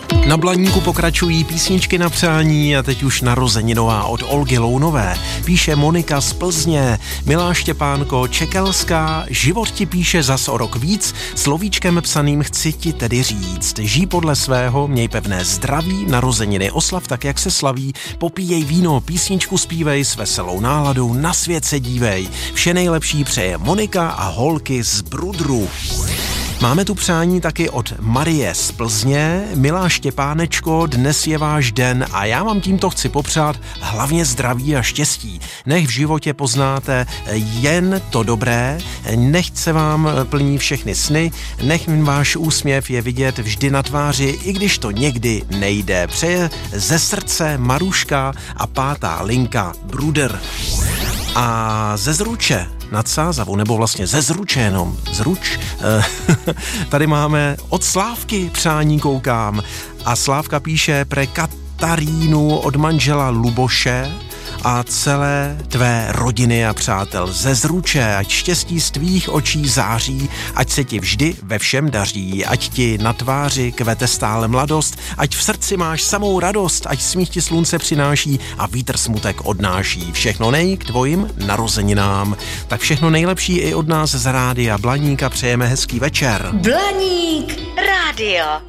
Na Blaníku pokračují písničky na přání a teď už narozeninová od Olgy Lounové. Píše Monika z Plzně, Milá Štěpánko, Čekelská, život ti píše zas o rok víc, slovíčkem psaným chci ti tedy říct. Žij podle svého, měj pevné zdraví, narozeniny oslav tak, jak se slaví, popíjej víno, písničku zpívej s veselou náladou, na svět se dívej. Vše nejlepší přeje Monika a holky z Brudru. Máme tu přání taky od Marie z Plzně. Milá Štěpánečko, dnes je váš den a já vám tímto chci popřát hlavně zdraví a štěstí. Nech v životě poznáte jen to dobré, nech se vám plní všechny sny, nech váš úsměv je vidět vždy na tváři, i když to někdy nejde. Přeje ze srdce Maruška a 5. linka Bruder. A ze Zruče nad Sázavou, nebo vlastně ze Zruče jenom, Zruč, tady máme od Slávky přání koukám a Slávka píše pre Katarínu od manžela Luboše a celé tvé rodiny a přátel ze Zruče, ať štěstí z tvých očí září, ať se ti vždy ve všem daří, ať ti na tváři kvete stále mladost, ať v srdci máš samou radost, ať smích ti slunce přináší a vítr smutek odnáší. Všechno nej k tvojim narozeninám. Tak všechno nejlepší i od nás z Rádia Blaníka přejeme hezký večer. Blaník rádio.